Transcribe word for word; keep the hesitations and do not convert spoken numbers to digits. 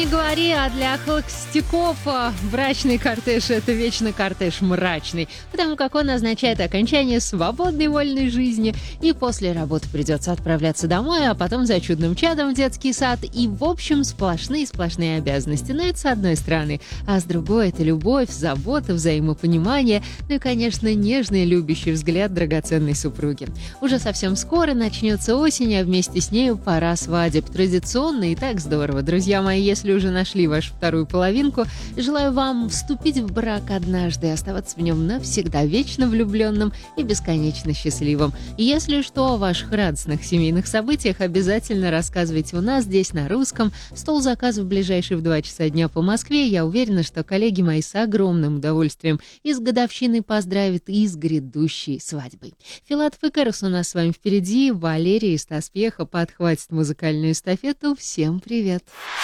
Не говори, а для холостяков а, брачный кортеж — это вечно кортеж мрачный, потому как он означает окончание свободной вольной жизни, и после работы придется отправляться домой, а потом за чудным чадом в детский сад, и в общем сплошные-сплошные обязанности. Но это с одной стороны, а с другой — это любовь, забота, взаимопонимание, ну и, конечно, нежный любящий взгляд драгоценной супруги. Уже совсем скоро начнется осень, а вместе с нею пора свадеб. Традиционно и так здорово. Друзья мои, если уже нашли вашу вторую половинку, желаю вам вступить в брак однажды, оставаться в нем навсегда, вечно влюбленным и бесконечно счастливым. И если что о ваших радостных семейных событиях, обязательно рассказывайте у нас здесь на русском. Стол заказов ближайший в два часа дня по Москве. Я уверена, что коллеги мои с огромным удовольствием и с годовщиной поздравят, и с грядущей свадьбой. Филатов и Карус у нас с вами впереди. Валерия из Таспеха подхватит музыкальную эстафету. Всем привет!